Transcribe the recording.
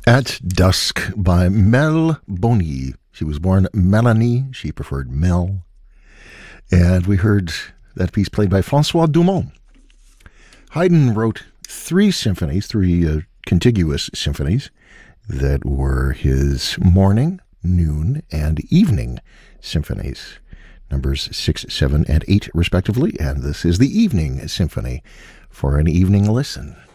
At Dusk by Mel Boni. She was born Melanie. She preferred Mel. And we heard that piece played by Francois Dumont. Haydn wrote three contiguous symphonies that were his morning, noon, and evening symphonies, numbers 6, 7, and 8 respectively, and this is the Evening Symphony for an evening listen.